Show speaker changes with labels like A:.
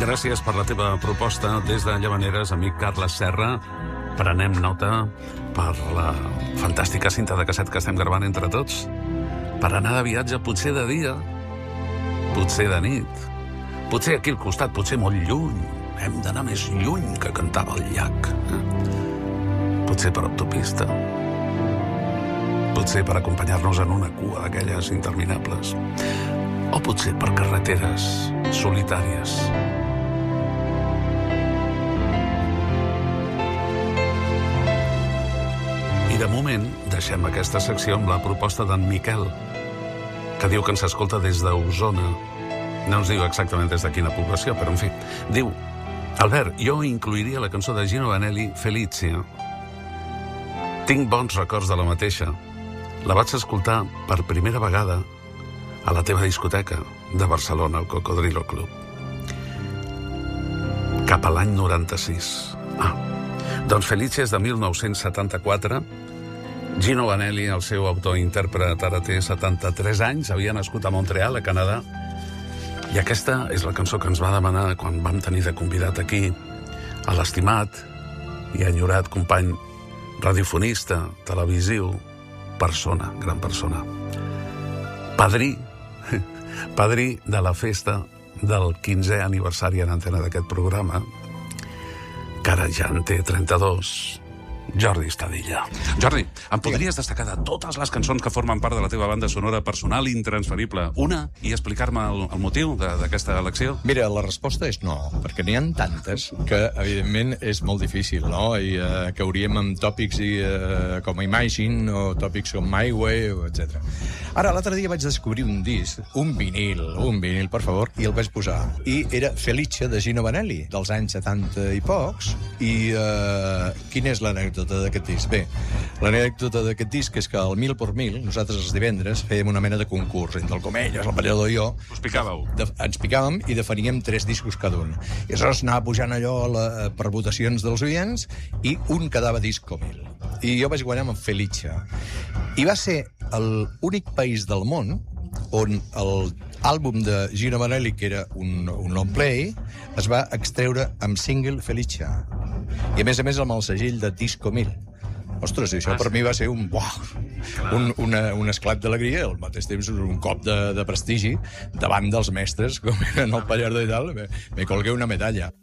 A: Gràcies per la teva proposta. Des de Llavaneres, amic Carles Serra, prenem nota per la fantàstica cinta de casset que estem gravant entre tots, per anar de viatge, potser de dia, potser de nit, potser aquí al costat, potser molt lluny. Hem d'anar més lluny que cantava el llac. Potser per autopista. Potser per acompanyar-nos en una cua d'aquelles interminables. O potser per carreteres solitàries. I de moment deixem aquesta secció amb la proposta d'en Miquel, que diu que ens escolta des d'Osona. No ens diu exactament des de quina població, però en fi. Diu: Albert, jo incluiria la cançó de Gino Vanelli, Felicia. Tinc bons records de la mateixa. La vaig escoltar per primera vegada a la teva discoteca de Barcelona, el Cocodrilo Club. Cap a l'any 96. Doncs Felicia és de 1974. Gino Vanelli, el seu autor i intèrpret, ara té 73 anys, havia nascut a Montreal, a Canadà, i aquesta és la cançó que ens va demanar quan vam tenir de convidat aquí a l'estimat i enyorat company radiofonista, televisiu, persona, gran persona. Padrí de la festa del 15è aniversari en antena d'aquest programa, que ara ja en té 32, Jordi Estadilla. Jordi, em podries destacar de totes les cançons que formen part de la teva banda sonora personal intransferible una i explicar-me el motiu d'aquesta elecció?
B: Mira, la resposta és no, perquè n'hi ha tantes que, evidentment, és molt difícil, no? I cauríem amb tòpics com Imagine o tòpics com My Way, etc. Ara, l'altre dia vaig descobrir un disc, un vinil, per favor, i el vaig posar. I era Felicia de Gino Vanelli, dels anys 70 i pocs. I quina és l'anècdota d'aquest disc? Bé, l'anècdota d'aquest disc és que al 1000 por 1000, nosaltres els divendres fèiem una mena de concurs entre el Comelles, el Ballador i jo.
A: Us picàveu?
B: Ens picàvem i definíem 3 discos cada un. I aleshores anava pujant allò per votacions dels oients i un quedava disc com ell. I jo vaig guanyar amb Felicia. I va ser l'únic país del món on l'àlbum de Gino Vanelli, que era un long play, es va extreure amb single Felicia. I a més amb el segell de Disco 1000. Ostres, això per mi va ser un esclat d'alegria, al mateix temps un cop de prestigi davant dels mestres, com eren el Pallardó i tal. Me colgué una medalla.